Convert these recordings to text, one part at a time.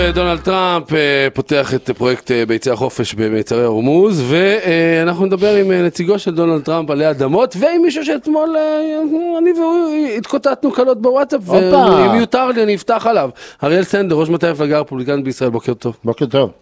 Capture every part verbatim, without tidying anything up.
דונלד טראמפ פותח את פרויקט ביצי החופש במיצרי הורמוז, ואנחנו נדבר עם נציגו של דונלד טראמפ עלי אדמות, ועם מישהו שאתמול אני והוא התקוטטנו קלות בוואטסאפ, ואם יותר לי אני אפתח עליו. אריאל סנדר, ראש מטה המפלגה הרפובליקנית בישראל, בוקר טוב. בוקר טוב.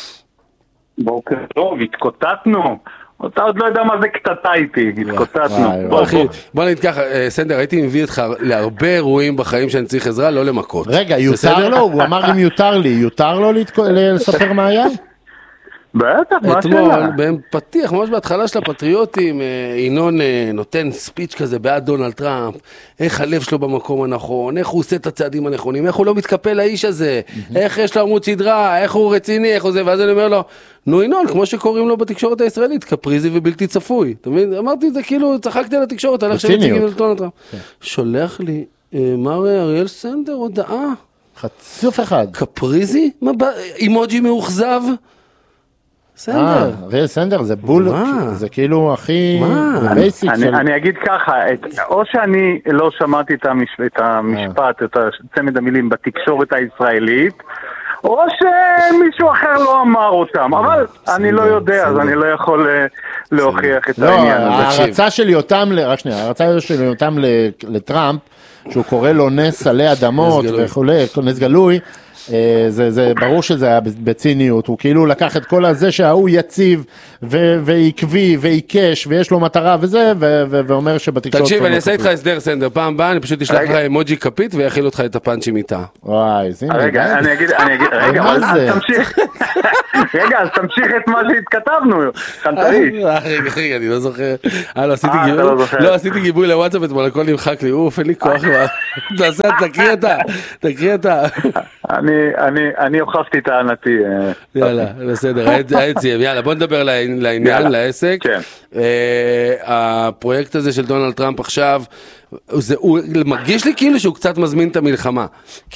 בוקר טוב, התקוטטנו. אתה עוד לא יודע מה זה קטטה איתי, התקוטטנו. בוא נגיד ככה, סנדר, הייתי מביא אותך להרבה אירועים בחיים שאני צריך עזרה, לא למכות. רגע, יותר לו? הוא אמר אם יותר לי, יותר לו לספר מה היה? בטח, מה השאלה? אתמול, בפתיח, ממש בהתחלה של הפטריוטים, ינון נותן ספיץ' כזה בעד דונלד טראמפ, איך הלב שלו במקום הנכון, איך הוא עושה את הצעדים הנכונים, איך הוא לא מתקפל לאיש הזה, איך יש לו עמוד שדרה, איך הוא רציני, איך הוא זה, ואז אני אומר לו, נו ינון, כמו שקוראים לו בתקשורת הישראלית, קפריזי ובלתי צפוי. אתה מבין? אמרתי את זה כאילו, צחקתי על התקשורת, על איך שמציגים על דונלד טראמפ. שולח לי, מר אריאל סנדר, הודעה. חצוף אחד. קפריזי? אימוג'י מאוכזב? סנדר. אריאל סנדר זה בול, זה כאילו הכי בייסיק של... אני אגיד ככה, או שאני לא שמעתי את המשפט, את צמד המילים בתקשורת הישראלית, או שמישהו אחר לא אמר אותם, אבל אני לא יודע, אז אני לא יכול להוכיח את העניין. לא, ההרצה שלי אותם, רק שנייה, ההרצה שלי אותם לטראמפ, שהוא קורא לו נס עלי אדמות וכולי, נס גלוי, זה, זה ברור שזה היה בציניות, הוא כאילו לקח את כל הזה שההוא יציב ו- ועקבי ועיקש ויש לו מטרה וזה, ו- ו- ואומר שבתקשורת... תקשיב, אני אעשה איתך הסדר סנדר, פעם הבאה אני פשוט אשלח לך אמוג'י כפית ויכיל אותך את הפאנצ'ים איתה. וואי, זה... רגע, אני אגיד, אני אגיד, רגע, אבל אז תמשיך, רגע, אז תמשיך את מה שהתכתבנו, חנטריש. רגע, רגע, אני לא זוכר, אה, לא עשיתי גיבוי, לא עשיתי גיבוי לוואטסאפ אתמול, הכל נמחק לי, אוף, אין לי כוח, תעשה, תקריא אותה, תקריא אותה. אני, אני, אני הוכחתי את הענתי. יאללה, בסדר, העצים, יאללה, בוא נדבר לעניין, לעסק. הפרויקט הזה של דונלד טראמפ עכשיו, הוא מרגיש לי כאילו שהוא קצת מזמין את המלחמה.